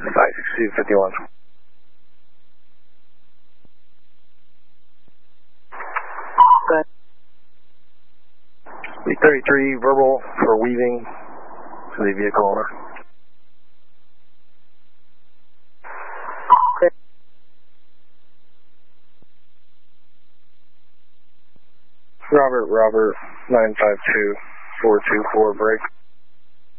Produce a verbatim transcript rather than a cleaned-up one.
five six two fifty-one. B thirty-three verbal for weaving to the vehicle owner. Robert, Robert, nine five two four two four break.